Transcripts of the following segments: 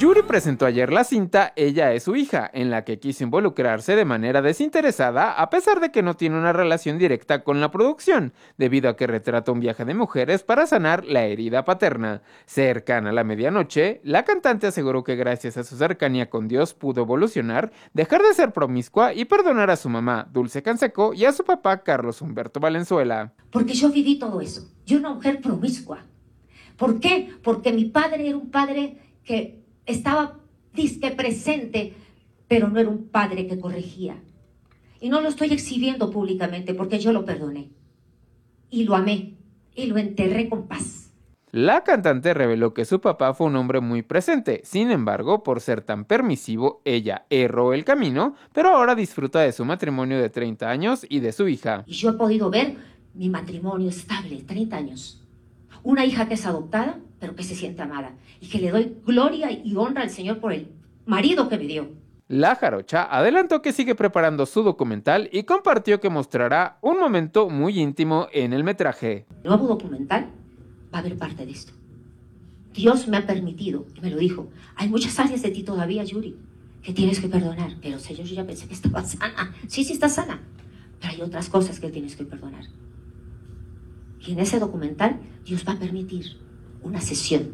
Yuri presentó ayer la cinta Ella es su hija, en la que quiso involucrarse de manera desinteresada a pesar de que no tiene una relación directa con la producción, debido a que retrata un viaje de mujeres para sanar la herida paterna. Cercana a la medianoche, la cantante aseguró que gracias a su cercanía con Dios pudo evolucionar, dejar de ser promiscua y perdonar a su mamá, Dulce Canseco, y a su papá, Carlos Humberto Valenzuela. Porque yo viví todo eso. Yo era una mujer promiscua. ¿Por qué? Porque mi padre era un padre que estaba disque presente, pero no era un padre que corregía. Y no lo estoy exhibiendo públicamente porque yo lo perdoné. Y lo amé. Y lo enterré con paz. La cantante reveló que su papá fue un hombre muy presente, sin embargo, por ser tan permisivo, ella erró el camino, pero ahora disfruta de su matrimonio de 30 años y de su hija. Y yo he podido ver mi matrimonio estable, 30 años. Una hija que es adoptada, pero que se siente amada. Y que le doy gloria y honra al Señor por el marido que me dio. La jarocha adelantó que sigue preparando su documental y compartió que mostrará un momento muy íntimo en el metraje. El nuevo documental va a haber parte de esto. Dios me ha permitido, y me lo dijo, hay muchas áreas de ti todavía, Yuri, que tienes que perdonar. Pero Señor, yo ya pensé que estaba sana. Sí, estás sana. Pero hay otras cosas que tienes que perdonar. Y en ese documental Dios va a permitir una sesión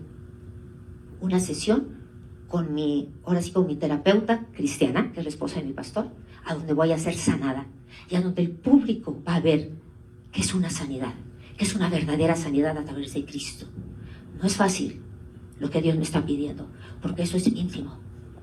con mi terapeuta cristiana, que es la esposa de mi pastor, a donde voy a ser sanada y a donde el público va a ver que es una sanidad, que es una verdadera sanidad a través de Cristo. No es fácil lo que Dios me está pidiendo, porque eso es íntimo.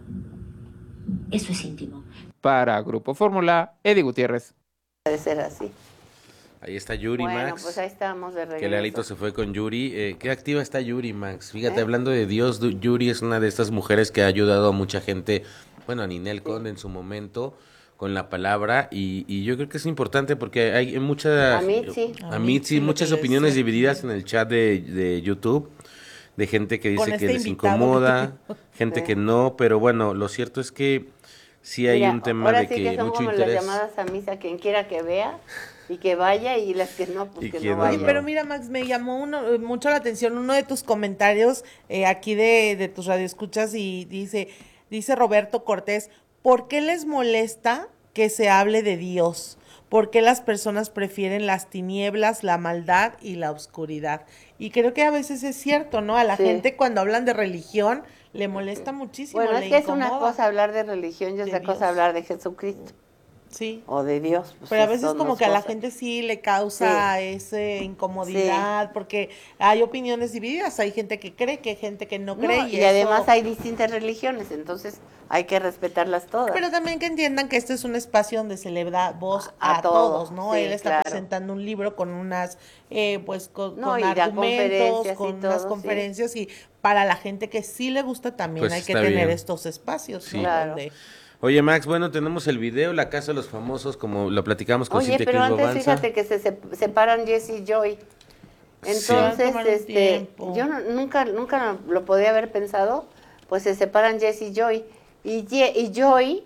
Eso es íntimo. Para Grupo Fórmula, Eddie Gutiérrez. Debe ser así. Ahí está Yuri, bueno, Max. Pues ahí estamos de regreso. Que Lalito se fue con Yuri. Qué activa está Yuri, Max. Fíjate, hablando de Dios, Yuri es una de estas mujeres que ha ayudado a mucha gente, bueno, a Ninel Conde en su momento, con la palabra, y yo creo que es importante porque hay muchas... A mí sí, muchas opiniones divididas en el chat de YouTube, de gente que dice que les incomoda, gente que no, pero bueno, lo cierto es que sí hay un tema de que son mucho como interés. Las llamadas a misa, quien quiera que vea y que vaya, y las que no, pues que no vaya. Pero mira, Max, me llamó mucho la atención uno de tus comentarios aquí de tus radioescuchas, y dice Roberto Cortés, ¿por qué les molesta que se hable de Dios? ¿Por qué las personas prefieren las tinieblas, la maldad y la oscuridad? Y creo que a veces es cierto, ¿no? A la gente cuando hablan de religión le molesta muchísimo. Bueno, es que es una cosa hablar de religión y otra cosa hablar de Jesucristo. Sí. O de Dios. Pues pero a veces como que a la gente sí le causa esa incomodidad, porque hay opiniones divididas, hay gente que cree, que hay gente que no cree. Y además hay distintas religiones, entonces hay que respetarlas todas. Pero también que entiendan que este es un espacio donde se le da voz a todos, ¿no? Sí, él está presentando un libro con unas, con argumentos, con unas conferencias, y para la gente que sí le gusta también pues hay que tener estos espacios, sí. ¿no? Claro. Oye, Max, bueno, tenemos el video, La Casa de los Famosos, como lo platicamos con Cintia Cruz Bobanza. Oye, pero antes fíjate que se separan Jess y Joy. Entonces, yo nunca lo podía haber pensado, pues se separan Jess y Joy. Y Joy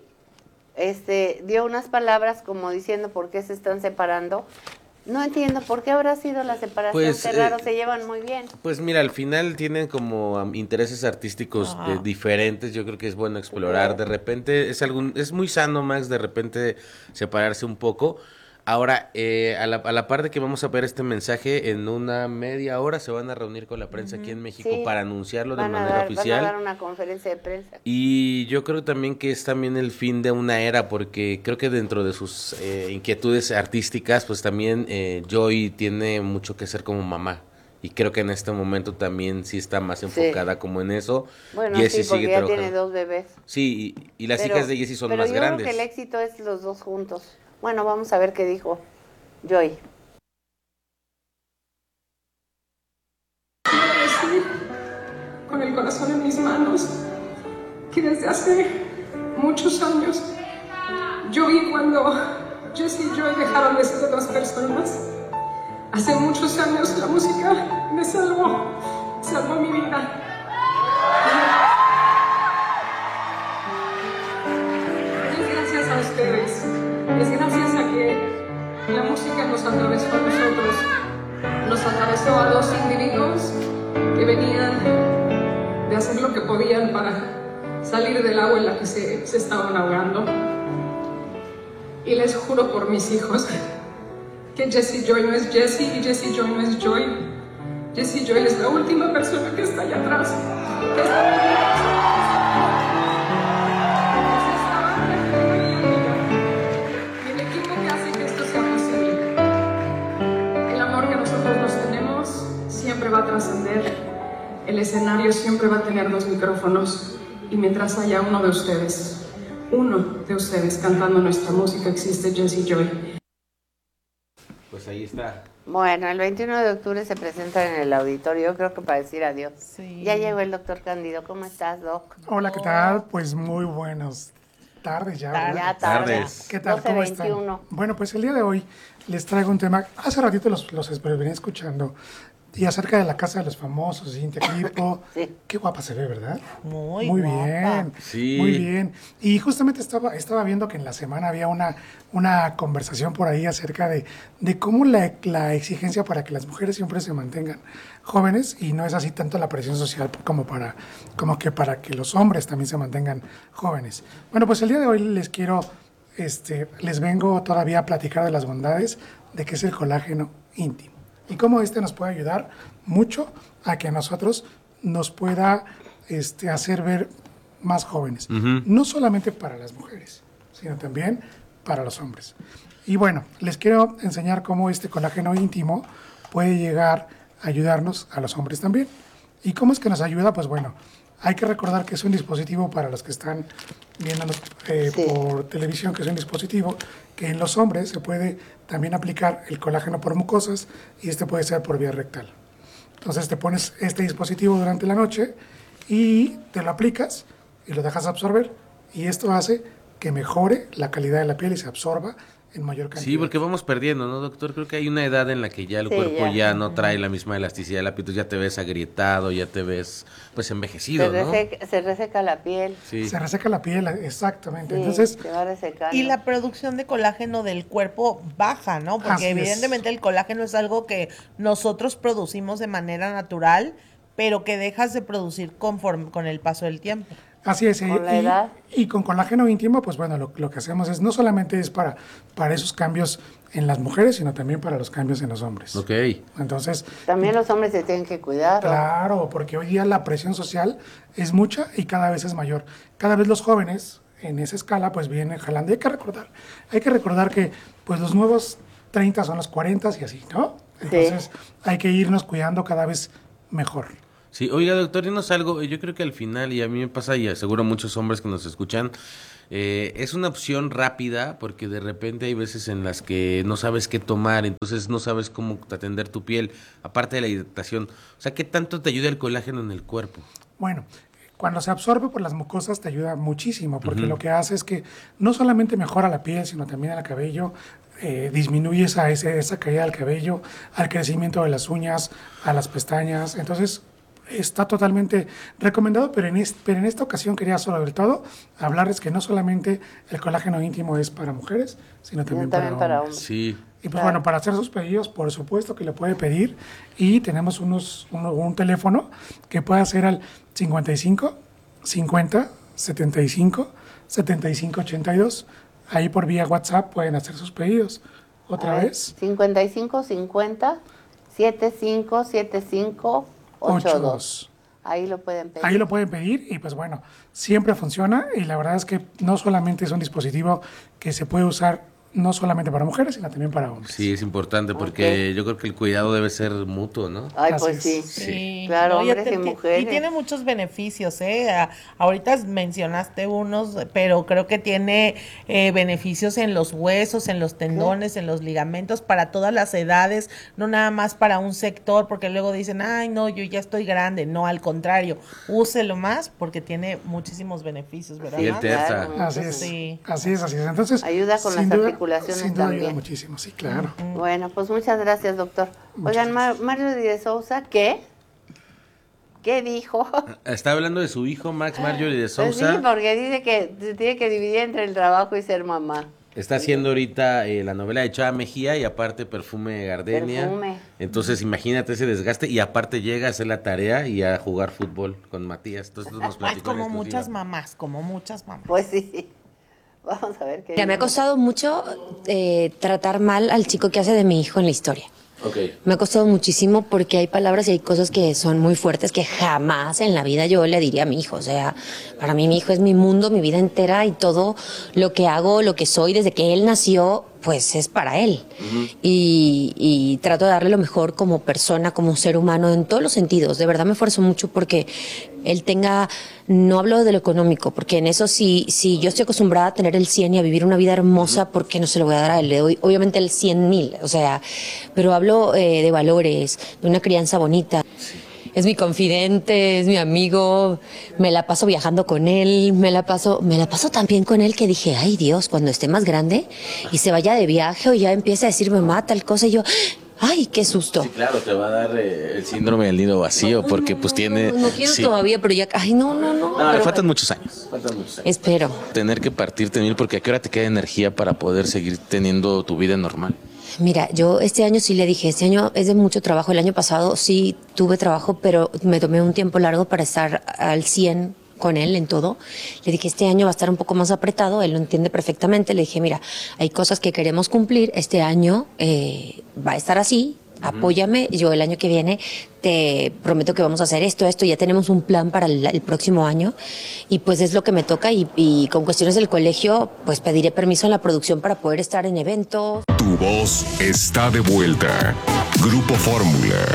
dio unas palabras como diciendo por qué se están separando. No entiendo por qué habrá sido la separación, pues, qué raro, se llevan muy bien. Pues mira, al final tienen como intereses artísticos diferentes, yo creo que es bueno explorar, de repente es muy sano, Max, de repente separarse un poco. Ahora, a la par de que vamos a ver este mensaje, en una media hora se van a reunir con la prensa aquí en México para anunciarlo de manera oficial. Van a dar una conferencia de prensa. Y yo creo también que es también el fin de una era, porque creo que dentro de sus inquietudes artísticas, pues también Joy tiene mucho que ser como mamá. Y creo que en este momento también sí está más enfocada como en eso. Bueno, Jessie sí, porque sigue ya trabajando. tiene 2 bebés. Sí, y las hijas de Jessie son más grandes. Pero yo creo que el éxito es los dos juntos. Bueno, vamos a ver qué dijo Joy. Quiero decir, con el corazón en mis manos, que desde hace muchos años yo vi cuando Jess y Joy dejaron de ser otras personas. Hace muchos años la música me salvó mi vida. Es gracias a ustedes, es gracias a que la música nos atravesó a nosotros, nos atravesó a 2 individuos que venían de hacer lo que podían para salir del agua en la que se estaban ahogando. Y les juro por mis hijos que Jessie Joy no es Jessie y Jessie Joy no es Joy. Jessie Joy es la última persona que está allá atrás. Y el equipo que hace que esto sea posible. El amor que nosotros nos tenemos siempre va a trascender. El escenario siempre va a tener 2 micrófonos. Y mientras haya uno de ustedes cantando nuestra música, existe Jessie Joy. Pues ahí está. Bueno, el 21 de octubre se presentan en el auditorio, creo que para decir adiós. Sí. Ya llegó el doctor Cándido. ¿Cómo estás, Doc? Hola, ¿qué tal? Pues muy buenas tardes ya. ¿verdad? Ya tarde. Tardes. ¿Qué tal? ¿Cómo están? 12:21. Bueno, pues el día de hoy les traigo un tema. Hace ratito los venía escuchando. Y acerca de la Casa de los Famosos, Cintia Clipo. Sí. Qué guapa se ve, ¿verdad? Muy bien. guapa. Sí. Muy bien. Y justamente estaba viendo que en la semana había una conversación por ahí acerca de cómo la exigencia para que las mujeres siempre se mantengan jóvenes, y no es así tanto la presión social como que para que los hombres también se mantengan jóvenes. Bueno, pues el día de hoy les vengo todavía a platicar de las bondades de qué es el colágeno íntimo y cómo nos puede ayudar mucho a que a nosotros nos pueda hacer ver más jóvenes. No solamente para las mujeres, sino también para los hombres. Y bueno, les quiero enseñar cómo este colágeno íntimo puede llegar a ayudarnos a los hombres también. ¿Y cómo es que nos ayuda? Pues bueno, hay que recordar que es un dispositivo para los que están viéndonos Sí. por televisión, que es un dispositivo que en los hombres se puede también aplicar el colágeno por mucosas, y puede ser por vía rectal. Entonces te pones este dispositivo durante la noche y te lo aplicas y lo dejas absorber, y esto hace que mejore la calidad de la piel y se absorba en mayor cantidad. Sí, porque vamos perdiendo, ¿no, doctor? Creo que hay una edad en la que ya el Sí, cuerpo ya. ya no trae la misma elasticidad de la piel, ya te ves agrietado, ya te ves pues envejecido, ¿no? Se reseca la piel. Sí. Se reseca la piel, exactamente. Sí, Entonces, se va resecando. Y la producción de colágeno del cuerpo baja, ¿no? Así Porque es. evidentemente el colágeno es algo que nosotros producimos de manera natural, pero que dejas de producir con el paso del tiempo. así es. Con la edad. Y con colágeno íntimo, pues bueno, lo que hacemos es, no solamente es para esos cambios en las mujeres, sino también para los cambios en los hombres. Ok. Entonces, También los hombres se tienen que cuidar. ¿no? claro, porque hoy día la presión social es mucha y cada vez es mayor. Cada vez los jóvenes en esa escala pues vienen jalando. Y hay que recordar que pues los nuevos 30 son los 40 y así, ¿no? Entonces hay que irnos cuidando cada vez mejor. Sí, oiga, doctor, dinos algo. Yo creo que al final, y a mí me pasa, y aseguro a muchos hombres que nos escuchan, es una opción rápida, porque de repente hay veces en las que no sabes qué tomar, entonces no sabes cómo atender tu piel, aparte de la hidratación. O sea, ¿qué tanto te ayuda el colágeno en el cuerpo? Bueno, cuando se absorbe por las mucosas te ayuda muchísimo, porque lo que hace es que no solamente mejora la piel, sino también el cabello, disminuye esa caída del cabello, al crecimiento de las uñas, a las pestañas. Entonces, está totalmente recomendado, pero en esta ocasión quería sobre todo hablarles que no solamente el colágeno íntimo es para mujeres, sino también para hombres. Sí. Y pues bueno, para hacer sus pedidos, por supuesto que le puede pedir, y tenemos un teléfono que puede hacer al 55 50 75 75 82. Ahí por vía WhatsApp pueden hacer sus pedidos. Otra vez. 55 50 75 75 82. Ahí lo pueden pedir. Ahí lo pueden pedir y pues bueno, siempre funciona, y la verdad es que no solamente es un dispositivo que se puede usar no solamente para mujeres, sino también para hombres. Sí, es importante porque Ok. yo creo que el cuidado debe ser mutuo, ¿no? Ay, Así pues es. sí. Sí, Claro, no, hombres y mujeres. Y tiene muchos beneficios, ¿eh? Ahorita mencionaste unos, pero creo que tiene beneficios en los huesos, en los tendones, en los ligamentos, para todas las edades, no nada más para un sector, porque luego dicen, ay, no, yo ya estoy grande. No, al contrario, úselo más porque tiene muchísimos beneficios, ¿verdad? Sí, el terza. claro, Así es, Sí. así es. Entonces, Ayuda con sin las duda- articulaciones sin duda ayuda también. muchísimo, sí, claro. Bueno, pues muchas gracias, doctor. Oigan, Mario de Sousa, ¿qué? ¿Qué dijo? Está hablando de su hijo, Max Marjorie de Pues sí, Sousa. porque dice que se tiene que dividir entre el trabajo y ser mamá. Está haciendo ahorita la novela de Chava Mejía y aparte Perfume Gardenia. Perfume. Entonces imagínate ese desgaste y aparte llega a hacer la tarea y a jugar fútbol con Matías. Entonces nos platicó como en muchas exclusiva. mamás, como muchas mamás. Pues sí. Vamos a ver qué. Mira, me ha costado mucho tratar mal al chico que hace de mi hijo en la historia. Okay. Me ha costado muchísimo porque hay palabras y hay cosas que son muy fuertes que jamás en la vida yo le diría a mi hijo. O sea, para mí mi hijo es mi mundo, mi vida entera y todo lo que hago, lo que soy desde que él nació, pues es para él. Uh-huh. Y trato de darle lo mejor como persona, como ser humano, en todos los sentidos. De verdad me esfuerzo mucho porque él tenga, no hablo de lo económico, porque en eso sí yo estoy acostumbrada a tener el 100 y a vivir una vida hermosa, ¿por qué no se lo voy a dar a él? Le doy obviamente el 100,000, o sea, pero hablo de valores, de una crianza bonita. Sí. Es mi confidente, es mi amigo, me la paso viajando con él, me la paso tan bien con él que dije, ay Dios, cuando esté más grande y se vaya de viaje o ya empiece a decir mamá tal cosa y yo, ay, qué susto. Sí, claro, te va a dar el síndrome del nido vacío porque pues tiene... No quiero todavía, pero ya, ay, no. No, le faltan muchos años. Espero. Tener que partirte en mil porque a qué hora te queda energía para poder seguir teniendo tu vida normal. Mira, yo este año sí le dije, este año es de mucho trabajo. El año pasado sí tuve trabajo, pero me tomé un tiempo largo para estar al 100 con él en todo. Le dije, este año va a estar un poco más apretado, él lo entiende perfectamente. Le dije, mira, hay cosas que queremos cumplir, este año va a estar así, apóyame. Yo el año que viene te prometo que vamos a hacer esto, ya tenemos un plan para el próximo año y pues es lo que me toca y con cuestiones del colegio pues pediré permiso en la producción para poder estar en eventos. Tu voz está de vuelta. Grupo Fórmula.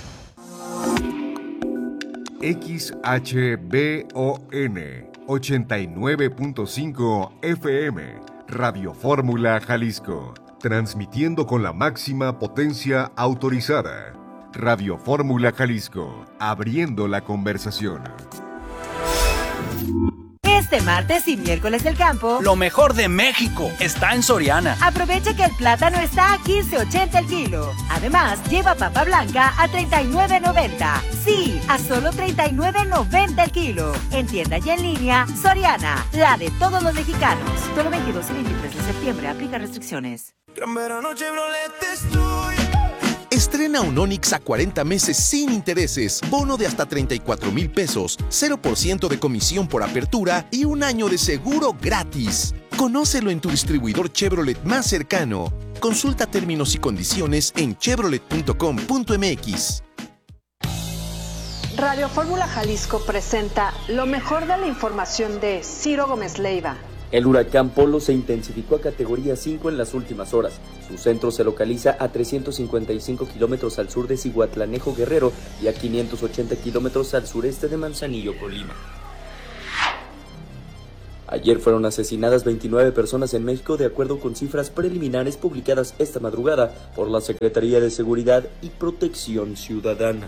XHBON 89.5 FM, Radio Fórmula Jalisco, transmitiendo con la máxima potencia autorizada. Radio Fórmula Jalisco, abriendo la conversación. Este martes y miércoles del campo, lo mejor de México está en Soriana. Aprovecha que el plátano está a $15.80 el kilo. Además, lleva papa blanca a $39.90. Sí, a solo $39.90 el kilo. En tienda y en línea, Soriana, la de todos los mexicanos. Solo 22 y 23 de septiembre, aplica restricciones. Gran verano Chevrolet estoy. Estrena un Onix a 40 meses sin intereses, bono de hasta 34,000 pesos, 0% de comisión por apertura y un año de seguro gratis. Conócelo en tu distribuidor Chevrolet más cercano. Consulta términos y condiciones en chevrolet.com.mx. Radio Fórmula Jalisco presenta lo mejor de la información de Ciro Gómez Leiva. El huracán Polo se intensificó a categoría 5 en las últimas horas. Su centro se localiza a 355 kilómetros al sur de Cihuatlanejo, Guerrero, y a 580 kilómetros al sureste de Manzanillo, Colima. Ayer fueron asesinadas 29 personas en México, de acuerdo con cifras preliminares publicadas esta madrugada por la Secretaría de Seguridad y Protección Ciudadana.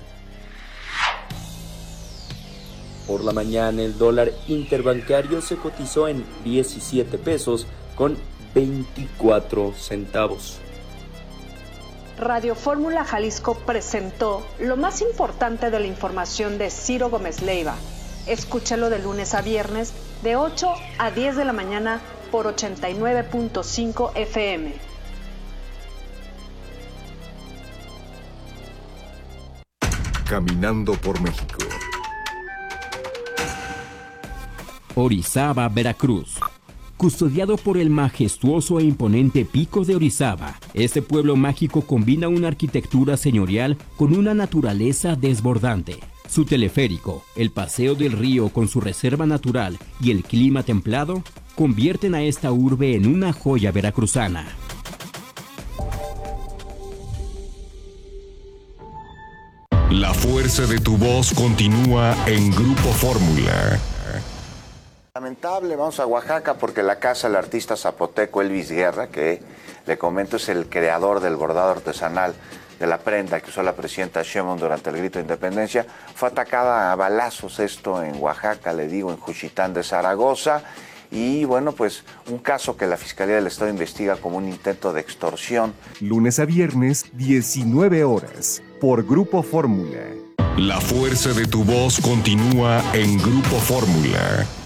Por la mañana, el dólar interbancario se cotizó en 17 pesos con 24 centavos. Radio Fórmula Jalisco presentó lo más importante de la información de Ciro Gómez Leiva. Escúchalo de lunes a viernes de 8 a 10 de la mañana por 89.5 FM. Caminando por México. Orizaba, Veracruz. Custodiado por el majestuoso e imponente Pico de Orizaba, este pueblo mágico combina una arquitectura señorial con una naturaleza desbordante. Su teleférico, el paseo del río con su reserva natural y el clima templado convierten a esta urbe en una joya veracruzana. La fuerza de tu voz continúa en Grupo Fórmula. Lamentable, vamos a Oaxaca porque la casa del artista zapoteco Elvis Guerra, que le comento es el creador del bordado artesanal de la prenda que usó la presidenta Sheinbaum durante el grito de independencia, fue atacada a balazos, esto en Oaxaca, le digo, en Juchitán de Zaragoza, y bueno, pues un caso que la Fiscalía del Estado investiga como un intento de extorsión. Lunes a viernes, 19 horas, por Grupo Fórmula. La fuerza de tu voz continúa en Grupo Fórmula.